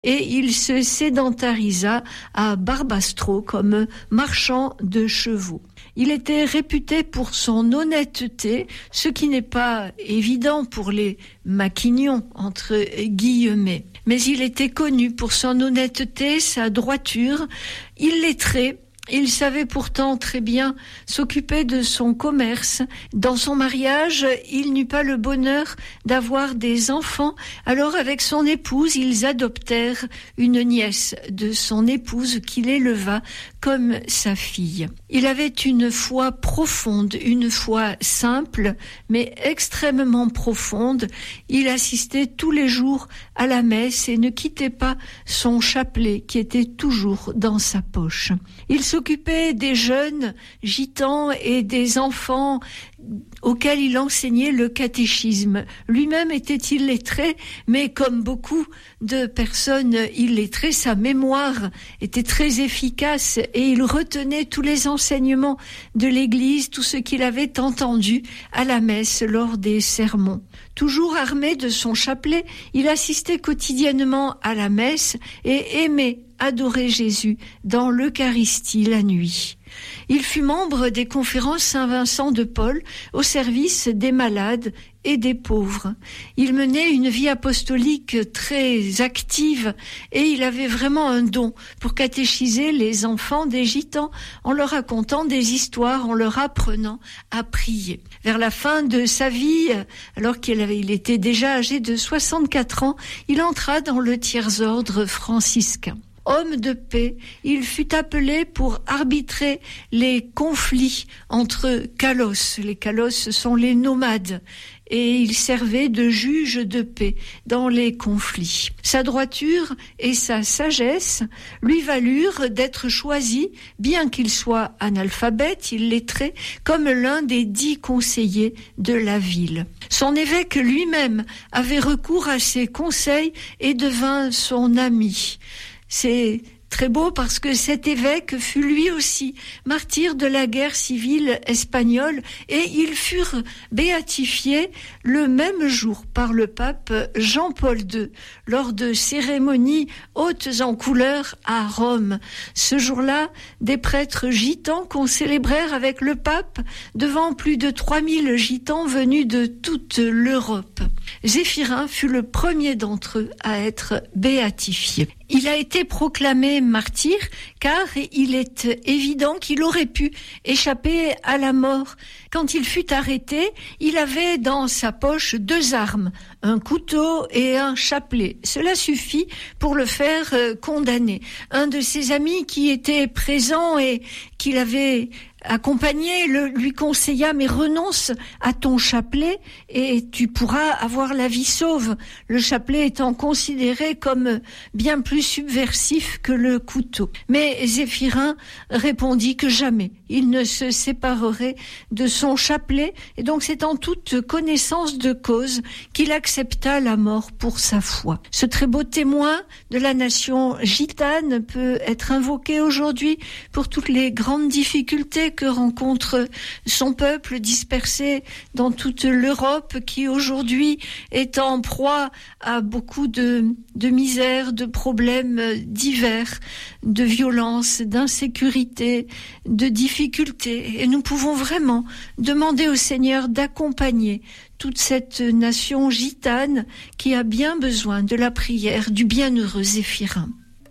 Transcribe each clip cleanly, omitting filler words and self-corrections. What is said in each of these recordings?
et il se sédentarisa à Barbastro comme marchand de chevaux. Il était réputé pour son honnêteté, ce qui n'est pas évident pour les maquignons, entre guillemets. Mais il était connu pour son honnêteté, sa droiture, illettré. Il savait pourtant très bien s'occuper de son commerce. Dans son mariage, il n'eut pas le bonheur d'avoir des enfants. Alors avec son épouse, ils adoptèrent une nièce de son épouse qu'il éleva comme sa fille. Il avait une foi profonde, une foi simple, mais extrêmement profonde. Il assistait tous les jours à la messe et ne quittait pas son chapelet qui était toujours dans sa poche. Il s'occupait des jeunes gitans et des enfants auxquels il enseignait le catéchisme. Lui-même était illettré, mais comme beaucoup de personnes illettrées, sa mémoire était très efficace et il retenait tous les enseignements de l'Église, tout ce qu'il avait entendu à la messe lors des sermons. Toujours armé de son chapelet, il assistait quotidiennement à la messe et aimait adorer Jésus dans l'Eucharistie la nuit. Il fut membre des conférences Saint-Vincent de Paul au service des malades et des pauvres. Il menait une vie apostolique très active et il avait vraiment un don pour catéchiser les enfants des gitans en leur racontant des histoires, en leur apprenant à prier. Vers la fin de sa vie, alors qu'il était déjà âgé de 64 ans, il entra dans le tiers-ordre franciscain. Homme de paix, il fut appelé pour arbitrer les conflits entre kalos. Les kalos sont les nomades et il servait de juge de paix dans les conflits. Sa droiture et sa sagesse lui valurent d'être choisi, bien qu'il soit analphabète, illettré, comme l'un des 10 conseillers de la ville. Son évêque lui-même avait recours à ses conseils et devint son ami. C'est très beau parce que cet évêque fut lui aussi martyr de la guerre civile espagnole et ils furent béatifiés le même jour par le pape Jean-Paul II lors de cérémonies hautes en couleur à Rome. Ce jour-là, des prêtres gitans qu'on célébrèrent avec le pape devant plus de 3000 gitans venus de toute l'Europe. Zéphirin fut le premier d'entre eux à être béatifié. Il a été proclamé martyr car il est évident qu'il aurait pu échapper à la mort. Quand il fut arrêté, il avait dans sa poche 2 armes, un couteau et un chapelet. Cela suffit pour le faire condamner. Un de ses amis qui était présent et qui l'avait accompagné lui conseilla « mais renonce à ton chapelet et tu pourras avoir la vie sauve », le chapelet étant considéré comme bien plus subversif que le couteau. Mais Zéphirin répondit que jamais il ne se séparerait de son chapelet et donc c'est en toute connaissance de cause qu'il accepta la mort pour sa foi. Ce très beau témoin de la nation gitane peut être invoqué aujourd'hui pour toutes les grandes difficultés que rencontre son peuple dispersé dans toute l'Europe qui aujourd'hui est en proie à beaucoup de misère, de problèmes divers, de violence, d'insécurité, de difficultés. Et nous pouvons vraiment demander au Seigneur d'accompagner toute cette nation gitane qui a bien besoin de la prière du bienheureux Zéphirin.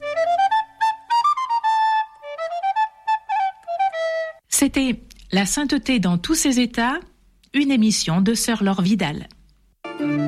C'était La sainteté dans tous ses états, une émission de Sœur Laure Vidal.